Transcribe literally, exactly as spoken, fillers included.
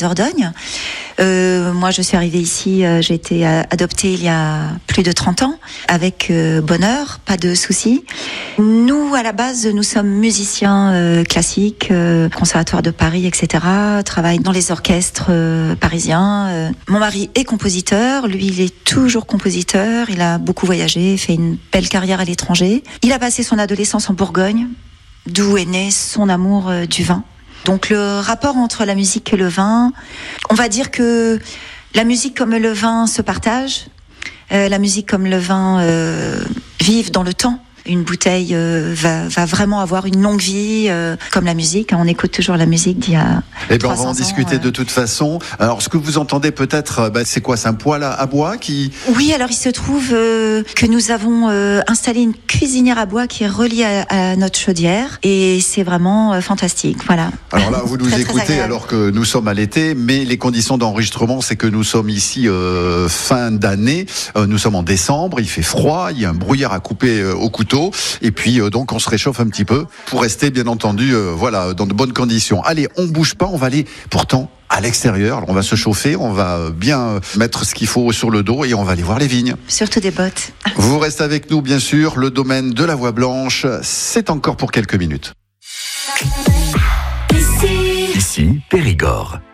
Dordogne. Euh, moi, je suis arrivée ici, euh, j'ai été euh, adoptée il y a plus de trente ans, avec euh, bonheur, pas de soucis. Nous, à la base, nous sommes musiciens euh, classiques, euh, conservatoire de Paris, et cetera. Travaille dans les orchestres euh, parisiens. Euh. Mon mari est compositeur, lui, il est toujours compositeur. Il a beaucoup voyagé, fait une belle carrière à l'étranger. Il a passé son adolescence en Bourgogne, d'où est né son amour euh, du vin. Donc le rapport entre la musique et le vin, on va dire que la musique comme le vin se partage, euh, la musique comme le vin euh, vivent dans le temps. Une bouteille euh, va, va vraiment avoir une longue vie, euh, comme la musique. On écoute toujours la musique d'il y a Eh ben, on va en ans, discuter euh... de toute façon. Alors, ce que vous entendez peut-être, bah, c'est quoi? C'est un poêle à, à bois qui... Oui, alors il se trouve euh, que nous avons euh, installé une cuisinière à bois qui est reliée à, à notre chaudière. Et c'est vraiment euh, fantastique, voilà. Alors là, vous nous très, écoutez très alors que nous sommes à l'été, mais les conditions d'enregistrement, c'est que nous sommes ici euh, fin d'année. Euh, nous sommes en décembre, il fait froid, il y a un brouillard à couper euh, au couteau. Et puis euh, donc on se réchauffe un petit peu pour rester bien entendu euh, voilà dans de bonnes conditions. Allez, on bouge pas, on va aller pourtant à l'extérieur. Alors, on va se chauffer, on va bien mettre ce qu'il faut sur le dos et on va aller voir les vignes. Surtout des bottes. Vous restez avec nous bien sûr, le domaine de la Voie Blanche, c'est encore pour quelques minutes. Ici, Ici Périgord.